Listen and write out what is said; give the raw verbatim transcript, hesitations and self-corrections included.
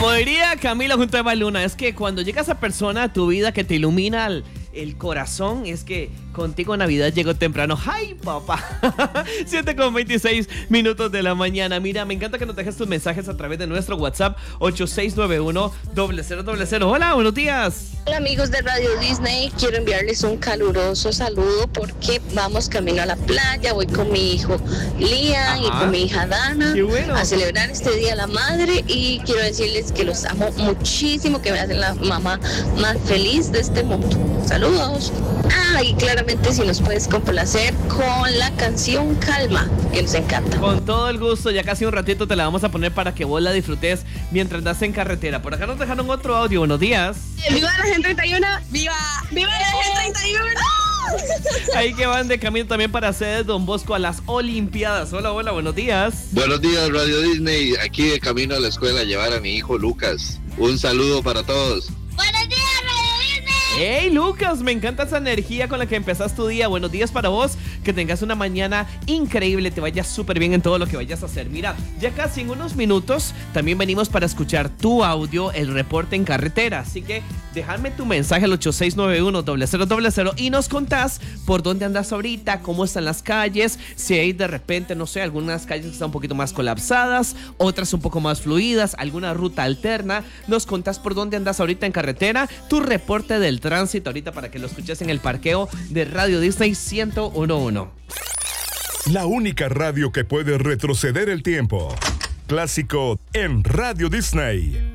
Como diría Camila junto a Eva Luna, es que cuando llega esa persona a tu vida que te ilumina el, el corazón, es que contigo Navidad llegó temprano. ¡Ay, papá! siete con veintiséis minutos de la mañana. Mira, me encanta que nos dejes tus mensajes a través de nuestro WhatsApp ocho seis nueve uno, cero cero cero cero. Hola, buenos días. Hola amigos de Radio Disney, quiero enviarles un caluroso saludo porque vamos camino a la playa, voy con mi hijo Liam y Ajá. con mi hija Dana Qué bueno. a celebrar este Día de la Madre y quiero decirles que los amo muchísimo, que me hacen la mamá más feliz de este mundo. Saludos. Ah, y claramente si nos puedes complacer con la canción Calma, que nos encanta. Con todo el gusto, ya casi un ratito te la vamos a poner para que vos la disfrutes mientras andas en carretera. Por acá nos dejaron otro audio. Buenos días. ¡Viva la Gen treinta y uno! ¡Viva! ¡Viva la Gen treinta y uno! Ahí que van de camino también para sede Don Bosco a las Olimpiadas. Hola, hola, buenos días. Buenos días, Radio Disney. Aquí de camino a la escuela a llevar a mi hijo Lucas. Un saludo para todos. ¡Buenos días, Radio Disney! Hey Lucas, me encanta esa energía con la que empezás tu día. Buenos días para vos, que tengas una mañana increíble, te vayas súper bien en todo lo que vayas a hacer. Mira, ya casi en unos minutos también venimos para escuchar tu audio, el reporte en carretera. Así que déjame tu mensaje al ocho seis nueve uno, cero cero cero cero y nos contás por dónde andas ahorita, cómo están las calles, si hay de repente, no sé, algunas calles que están un poquito más colapsadas, otras un poco más fluidas, alguna ruta alterna. Nos contás por dónde andas ahorita en carretera, tu reporte del tránsito ahorita para que lo escuches en el parqueo de Radio Disney ciento uno punto uno. La única radio que puede retroceder el tiempo. Clásico en Radio Disney.